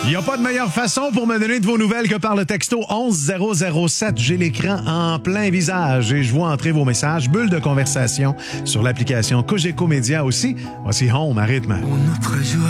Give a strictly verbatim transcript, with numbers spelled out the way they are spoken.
Il n'y a pas de meilleure façon pour me donner de vos nouvelles que par le texto onze zéro zéro sept. J'ai l'écran en plein visage et je vois entrer vos messages. Bulle de conversation sur l'application Cogeco Média aussi. Voici Home à rythme. Un autre jour